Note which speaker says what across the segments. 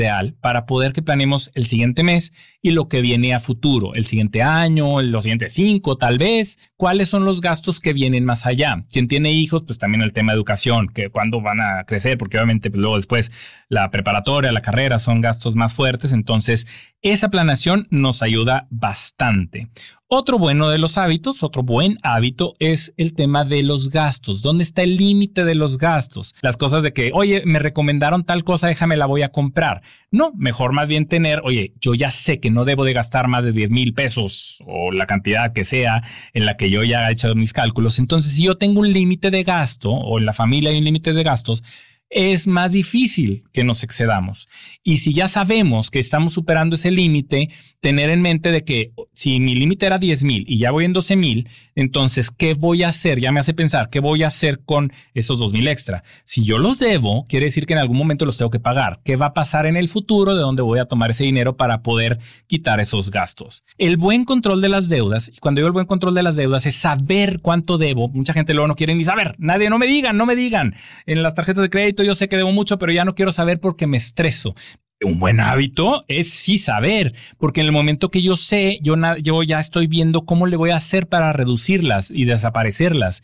Speaker 1: ideal para poder que planeemos el siguiente mes y lo que viene a futuro, el siguiente año, los siguientes 5 tal vez, cuáles son los gastos que vienen más allá. Quien tiene hijos, pues también el tema de educación, que cuándo van a crecer, porque obviamente pues, luego después la preparatoria, la carrera son gastos más fuertes, entonces esa planeación nos ayuda bastante. Otro bueno de los hábitos, otro buen hábito es el tema de los gastos. ¿Dónde está el límite de los gastos? Las cosas de que, oye, me recomendaron tal cosa, déjame la voy a comprar. No, mejor más bien tener, oye, yo ya sé que no debo de gastar más de 10,000 pesos o la cantidad que sea en la que yo ya he hecho mis cálculos. Entonces, si yo tengo un límite de gasto o en la familia hay un límite de gastos, es más difícil que nos excedamos. Y si ya sabemos que estamos superando ese límite, tener en mente de que si mi límite era 10,000 y ya voy en 12,000, entonces, ¿qué voy a hacer? Ya me hace pensar, ¿qué voy a hacer con esos 2,000 extra? Si yo los debo, quiere decir que en algún momento los tengo que pagar. ¿Qué va a pasar en el futuro? ¿De dónde voy a tomar ese dinero para poder quitar esos gastos? El buen control de las deudas, y cuando digo el buen control de las deudas, es saber cuánto debo. Mucha gente luego no quiere ni saber. Nadie, no me digan. En las tarjetas de crédito yo sé que debo mucho, pero ya no quiero saber porque me estreso. Un buen hábito es sí saber, porque en el momento que yo sé, yo ya estoy viendo cómo le voy a hacer para reducirlas y desaparecerlas.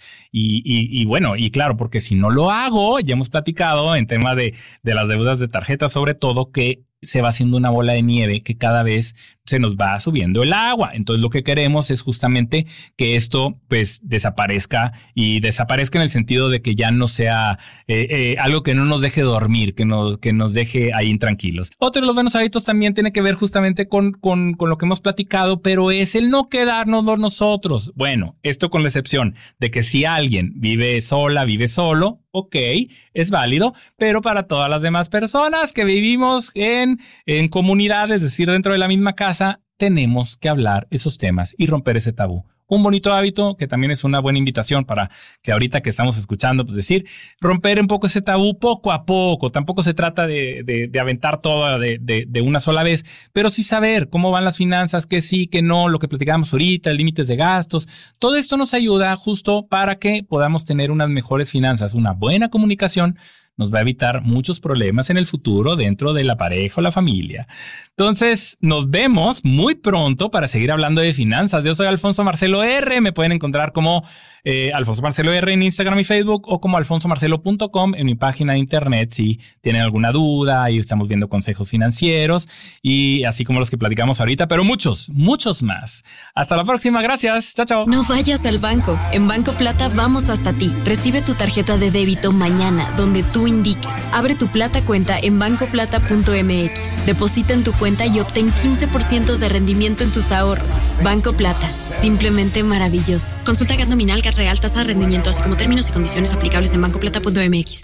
Speaker 1: Y bueno, y claro, porque si no lo hago, ya hemos platicado en tema de las deudas de tarjeta, sobre todo, que se va haciendo una bola de nieve que cada vez se nos va subiendo el agua. Entonces lo que queremos es justamente que esto pues desaparezca, y desaparezca en el sentido de que ya no sea algo que no nos deje dormir, que nos deje ahí intranquilos. Otro de los buenos hábitos también tiene que ver justamente con lo que hemos platicado, pero es el no quedárnoslo nosotros. Bueno, esto con la excepción de que si alguien vive sola, vive solo, ok, es válido, pero para todas las demás personas que vivimos en comunidad, es decir, dentro de la misma casa, tenemos que hablar esos temas y romper ese tabú. Un bonito hábito que también es una buena invitación para que ahorita que estamos escuchando, pues decir, romper un poco ese tabú poco a poco. Tampoco se trata de aventar todo de una sola vez, pero sí saber cómo van las finanzas, qué sí, qué no, lo que platicábamos ahorita, límites de gastos. Todo esto nos ayuda justo para que podamos tener unas mejores finanzas, una buena comunicación. Nos va a evitar muchos problemas en el futuro dentro de la pareja o la familia. Entonces, nos vemos muy pronto para seguir hablando de finanzas. Yo soy Alfonso Marcelo R. Me pueden encontrar como Alfonso Marcelo R en Instagram y Facebook, o como alfonsomarcelo.com en mi página de internet si tienen alguna duda. Ahí estamos viendo consejos financieros y así como los que platicamos ahorita, pero muchos más. Hasta la próxima. Gracias. Chao, chao.
Speaker 2: No vayas al banco. En Banco Plata vamos hasta ti. Recibe tu tarjeta de débito mañana, donde tú indiques. Abre tu Plata cuenta en bancoplata.mx. Deposita en tu cuenta y obtén 15% de rendimiento en tus ahorros. Banco Plata. Simplemente maravilloso. Consulta GAT nominal, GAT real, tasa de rendimiento, así como términos y condiciones aplicables en bancoplata.mx.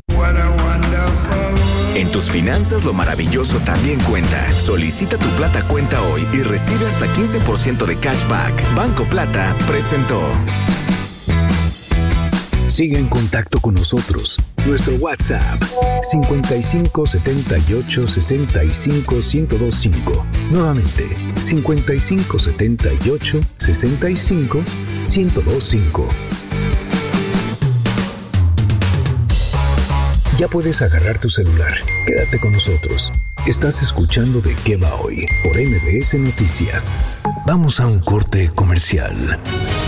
Speaker 3: En tus finanzas lo maravilloso también cuenta. Solicita tu Plata cuenta hoy y recibe hasta 15% de cashback. Banco Plata presentó. Sigue en contacto con nosotros. Nuestro WhatsApp 55 78 65 1025. Nuevamente 55 78 65 1025. Ya puedes agarrar tu celular. Quédate con nosotros. Estás escuchando De Qué Va Hoy por MBS Noticias. Vamos a un corte comercial.